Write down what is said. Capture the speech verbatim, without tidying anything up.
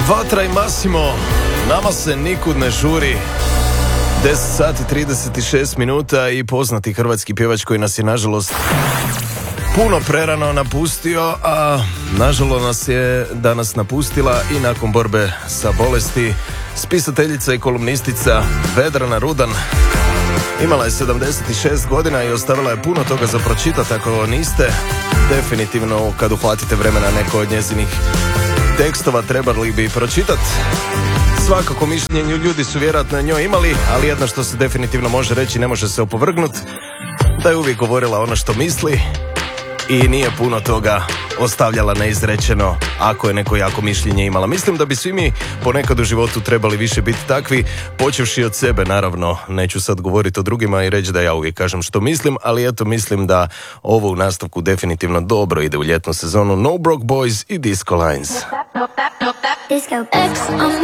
Vatra i Massimo, nama se nikud ne žuri. deset sati trideset šest minuta i poznati hrvatski pjevač koji nas je nažalost puno prerano napustio, a nažalost nas je danas napustila i nakon borbe sa bolesti spisateljica i kolumnistica Vedrana Rudan. Imala je sedamdeset šest godina i ostavila je puno toga za pročitati. Ako niste, definitivno kad uhvatite vremena neko od njezinih tekstova trebali bi pročitati. Svakako mišljenje ljudi su vjerojatno njoj imali, ali jedno što se definitivno može reći, ne može se opovrgnuti, da je uvijek govorila ono što misli i nije puno toga ostavljala neizrečeno ako je neko jako mišljenje imala. Mislim da bi svi mi ponekad u životu trebali više biti takvi, počevši od sebe, naravno. Neću sad govoriti o drugima i reći da ja uvijek kažem što mislim, ali eto, mislim da ovo u nastavku definitivno dobro ide u ljetnu sezonu. No Broke Boys i Disco Lines. Disco.